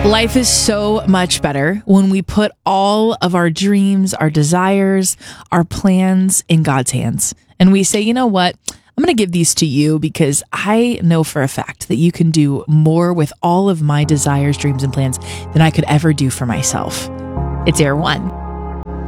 Life is so much better when we put all of our dreams, our desires, our plans in God's hands. And we say, you know what? I'm going to give these to you because I know for a fact that you can do more with all of my desires, dreams, and plans than I could ever do for myself. It's Air One.